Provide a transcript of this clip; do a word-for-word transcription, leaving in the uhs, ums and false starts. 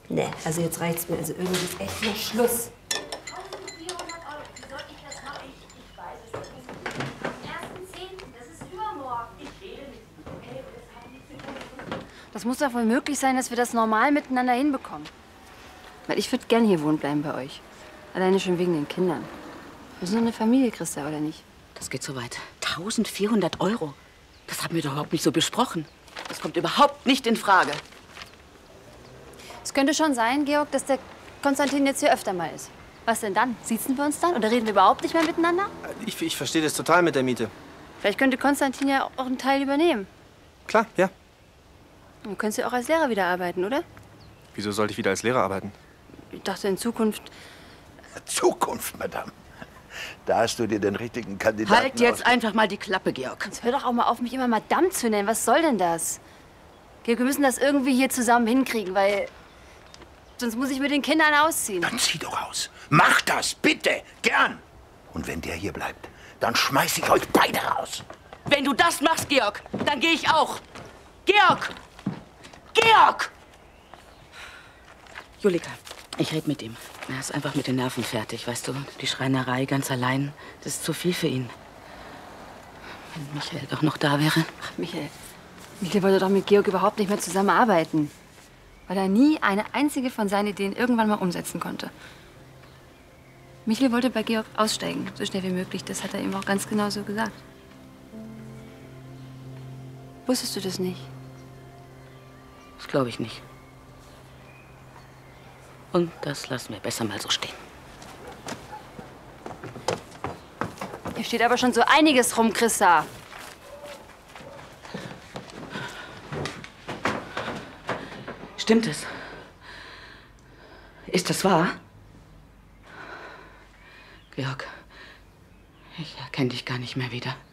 Nee, also jetzt reicht's mir. Also irgendwie ist echt nur Schluss. vierhundert Euro. Wie soll ich das machen? Ich, ich weiß es nicht. Am ersten zehnten Das ist übermorgen. Ich rede mit Ihnen. Okay, und das haben die zu tun. Das muss doch wohl möglich sein, dass wir das normal miteinander hinbekommen. Weil ich würde gern hier wohnen bleiben bei euch. Alleine schon wegen den Kindern. Wir sind doch eine Familie, Christa, oder nicht? Das geht so weit. eintausendvierhundert Euro? Das haben wir doch überhaupt nicht so besprochen. Das kommt überhaupt nicht in Frage. Es könnte schon sein, Georg, dass der Konstantin jetzt hier öfter mal ist. Was denn dann? Siezen wir uns dann? Oder reden wir überhaupt nicht mehr miteinander? Ich, ich verstehe das total mit der Miete. Vielleicht könnte Konstantin ja auch einen Teil übernehmen. Klar, ja. Du könntest ja auch als Lehrer wieder arbeiten, oder? Wieso sollte ich wieder als Lehrer arbeiten? Ich dachte in Zukunft... Zukunft, Madame. Da hast du dir den richtigen Kandidaten Halt jetzt aus- einfach mal die Klappe, Georg. Jetzt hör doch auch mal auf, mich immer Madame zu nennen. Was soll denn das? Georg, wir müssen das irgendwie hier zusammen hinkriegen, weil... Sonst muss ich mit den Kindern ausziehen. Dann zieh doch aus. Mach das, bitte. Gern. Und wenn der hier bleibt, dann schmeiß ich euch beide raus. Wenn du das machst, Georg, dann gehe ich auch. Georg! Georg! Julika, ich rede mit ihm. Er ist einfach mit den Nerven fertig, weißt du? Die Schreinerei ganz allein, das ist zu viel für ihn. Wenn Michael doch noch da wäre. Ach, Michael. Michael wollte doch mit Georg überhaupt nicht mehr zusammenarbeiten. Weil er nie eine einzige von seinen Ideen irgendwann mal umsetzen konnte. Michael wollte bei Georg aussteigen, so schnell wie möglich. Das hat er ihm auch ganz genau so gesagt. Wusstest du das nicht? Das glaube ich nicht. Und das lassen wir besser mal so stehen. Hier steht aber schon so einiges rum, Christa. Stimmt es? Ist das wahr? Georg, ich erkenne dich gar nicht mehr wieder.